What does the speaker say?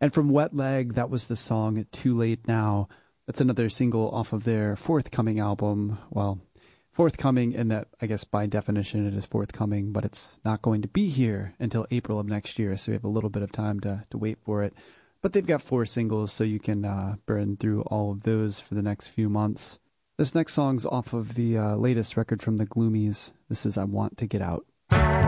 And from Wet Leg, that was the song Too Late Now. That's another single off of their forthcoming album. Well, forthcoming in that, I guess by definition it is forthcoming, but it's not going to be here until April of next year, so we have a little bit of time to wait for it. But they've got 4 singles, so you can burn through all of those for the next few months. This next song's off of the latest record from the Gloomies. This is I Want to Get Out.